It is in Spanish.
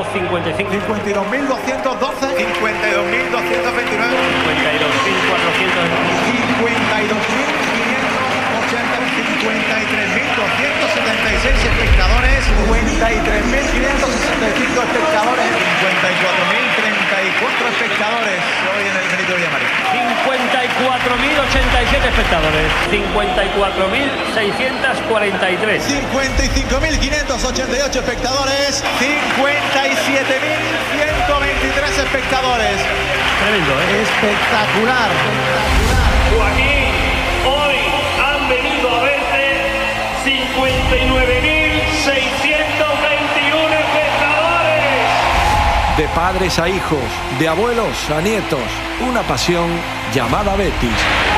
55. 52.212. 52.229. 53.276 espectadores. 53.565 espectadores. 54.034 espectadores hoy en el Benito Villamarín. 54.087 espectadores. 54.643. 55.588 espectadores. 57.123 espectadores. Tremendo, ¿eh? Espectacular. Joaquín, hoy han venido a verte 59.621 espectadores. De padres a hijos, de abuelos a nietos, una pasión llamada Betis.